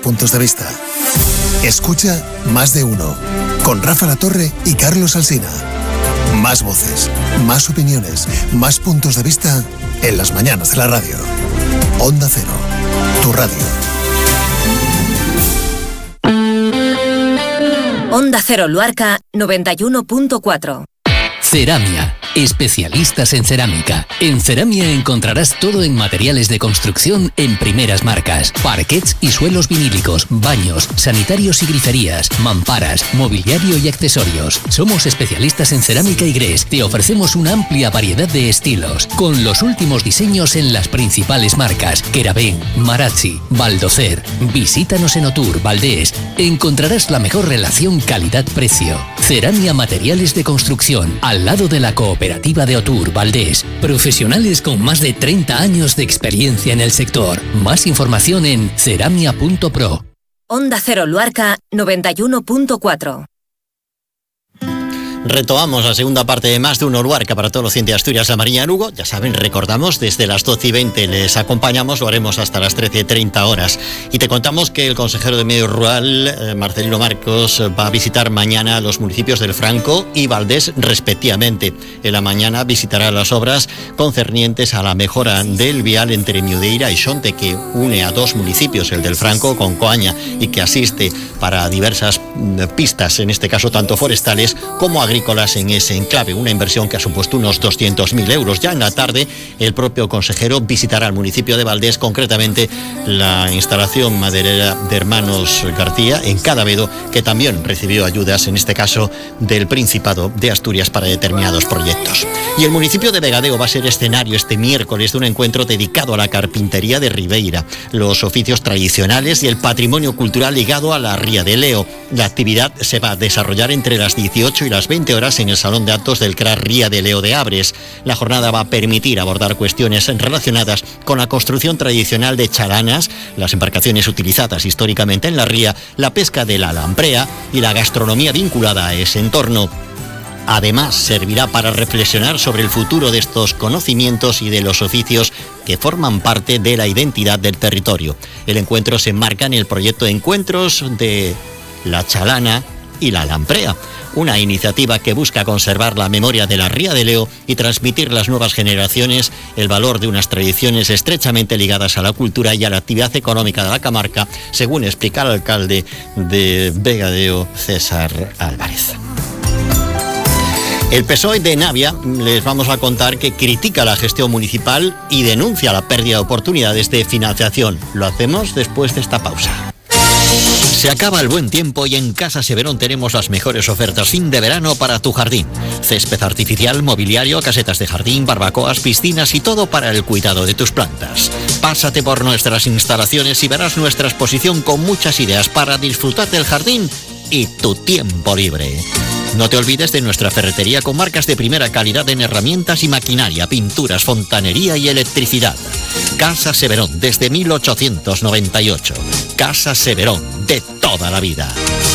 puntos de vista. Escucha Más de Uno, con Rafa Latorre y Carlos Alsina. Más voces, más opiniones, más puntos de vista en las mañanas de la radio. Onda Cero, tu radio. Onda Cero Luarca 91.4. Ceramia, especialistas en cerámica. En Ceramia encontrarás todo en materiales de construcción en primeras marcas. Parquets y suelos vinílicos, baños, sanitarios y griferías, mamparas, mobiliario y accesorios. Somos especialistas en cerámica y grés. Te ofrecemos una amplia variedad de estilos, con los últimos diseños en las principales marcas: Querabén, Marazzi, Baldocer. Visítanos en Otur, Valdés. Encontrarás la mejor relación calidad-precio. Ceramia Materiales de Construcción, al lado de la cooperativa de Otur, Valdés. Profesionales con más de 30 años de experiencia en el sector. Más información en ceramia.pro. Onda Cero Luarca 91.4. Retomamos la segunda parte de Más de Uno Luarca para todos los 100 de Asturias, a Mariña Lugo. Ya saben, recordamos, desde las 12:20 les acompañamos, lo haremos hasta las 13:30 horas. Y te contamos que el consejero de Medio Rural, Marcelino Marcos, va a visitar mañana los municipios del Franco y Valdés, respectivamente. En la mañana visitará las obras concernientes a la mejora del vial entre Miudeira y Xonte, que une a dos municipios, el del Franco con Coaña, y que asiste para diversas pistas, en este caso tanto forestales como agrícolas en ese enclave, una inversión que ha supuesto unos 200.000 euros. Ya en la tarde, el propio consejero visitará el municipio de Valdés, concretamente la instalación maderera de Hermanos García en Cadavedo, que también recibió ayudas, en este caso del Principado de Asturias, para determinados proyectos. Y el municipio de Vegadeo va a ser escenario este miércoles de un encuentro dedicado a la carpintería de Ribeira, los oficios tradicionales y el patrimonio cultural ligado a la Ría de Leo. La actividad se va a desarrollar entre las 18 y las 20 horas en el Salón de Actos del CRA Ría de Leo de Abres. La jornada va a permitir abordar cuestiones relacionadas con la construcción tradicional de chalanas, las embarcaciones utilizadas históricamente en la ría, la pesca de la lamprea y la gastronomía vinculada a ese entorno. Además, servirá para reflexionar sobre el futuro de estos conocimientos y de los oficios que forman parte de la identidad del territorio. El encuentro se enmarca en el proyecto de encuentros de la chalana y la lamprea, una iniciativa que busca conservar la memoria de la Ría de Leo y transmitir a las nuevas generaciones el valor de unas tradiciones estrechamente ligadas a la cultura y a la actividad económica de la comarca, según explica el alcalde de Vegadeo, César Álvarez. El PSOE de Navia, les vamos a contar que critica la gestión municipal y denuncia la pérdida de oportunidades de financiación. Lo hacemos después de esta pausa. Se acaba el buen tiempo y en Casa Severón tenemos las mejores ofertas fin de verano para tu jardín. Césped artificial, mobiliario, casetas de jardín, barbacoas, piscinas y todo para el cuidado de tus plantas. Pásate por nuestras instalaciones y verás nuestra exposición con muchas ideas para disfrutar del jardín y tu tiempo libre. No te olvides de nuestra ferretería con marcas de primera calidad en herramientas y maquinaria, pinturas, fontanería y electricidad. Casa Severón, desde 1898. Casa Severón, de toda la vida.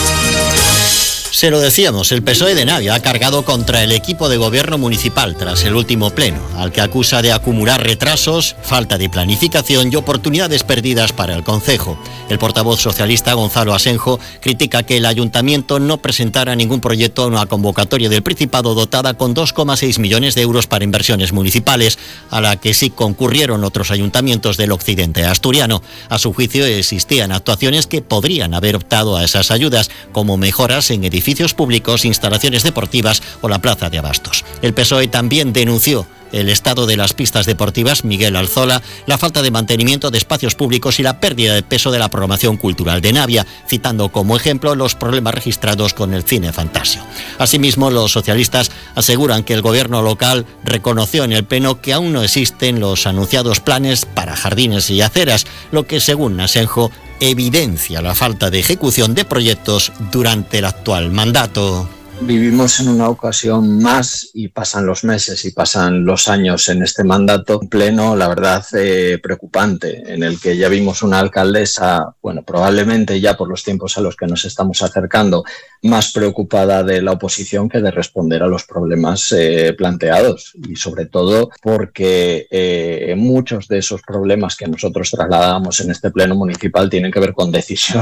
Se lo decíamos, el PSOE de Navia ha cargado contra el equipo de gobierno municipal tras el último pleno, al que acusa de acumular retrasos, falta de planificación y oportunidades perdidas para el concejo. El portavoz socialista Gonzalo Asenjo critica que el ayuntamiento no presentara ningún proyecto a una convocatoria del Principado dotada con 2,6 millones de euros para inversiones municipales, a la que sí concurrieron otros ayuntamientos del occidente asturiano. A su juicio existían actuaciones que podrían haber optado a esas ayudas, como mejoras en edificios públicos, instalaciones deportivas o la plaza de abastos. El PSOE también denunció el estado de las pistas deportivas Miguel Alzola, la falta de mantenimiento de espacios públicos y la pérdida de peso de la programación cultural de Navia, citando como ejemplo los problemas registrados con el cine Fantasio. Asimismo, los socialistas aseguran que el gobierno local reconoció en el pleno que aún no existen los anunciados planes para jardines y aceras, lo que, según Asenjo, evidencia la falta de ejecución de proyectos durante el actual mandato. Vivimos en una ocasión más y pasan los meses y pasan los años en este mandato pleno, la verdad, preocupante, en el que ya vimos una alcaldesa, bueno, probablemente ya por los tiempos a los que nos estamos acercando, más preocupada de la oposición que de responder a los problemas planteados, y sobre todo porque muchos de esos problemas que nosotros trasladamos en este pleno municipal tienen que ver con decisiones